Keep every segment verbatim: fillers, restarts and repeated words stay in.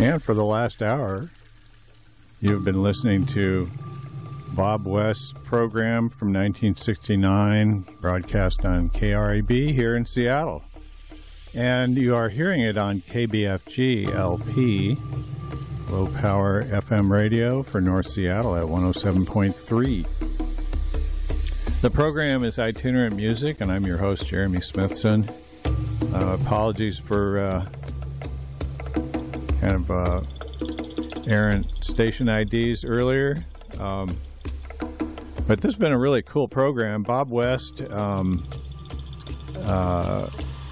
And for the last hour, you've been listening to Bob West's program from nineteen sixty-nine, broadcast on K R A B here in Seattle. And you are hearing it on K B F G L P, low power F M radio for North Seattle at one oh seven point three. The program is Itinerant Music, and I'm your host, Jeremy Smithson. Uh, apologies for uh, kind of uh, errant station I Ds earlier. Um, but this has been a really cool program. Bob West um, uh,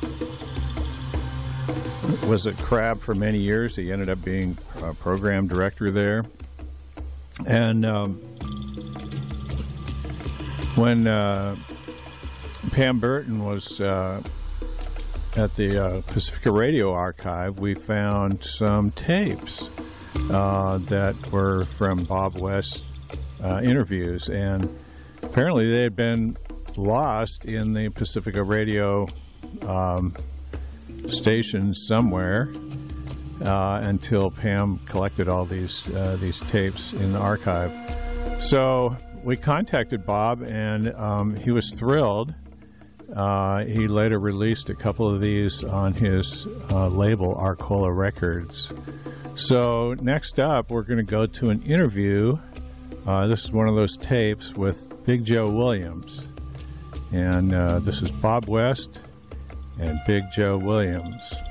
was at Crab for many years. He ended up being a program director there. And um, when uh, Pam Burton was uh, at the uh, Pacifica Radio Archive, we found some tapes uh, that were from Bob West's uh, interviews. And apparently they had been lost in the Pacifica Radio um, station somewhere uh, until Pam collected all these uh, these tapes in the archive. So we contacted Bob, and um, he was thrilled. Uh, he later released a couple of these on his uh, label, Arcola Records. So next up, we're going to go to an interview. Uh, this is one of those tapes with Big Joe Williams. And uh, this is Bob West and Big Joe Williams.